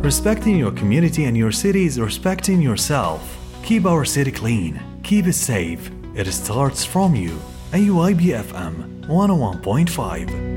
Respecting your community and your city is respecting yourself. Keep our city clean. Keep it safe. It starts from you. AYB FM 101.5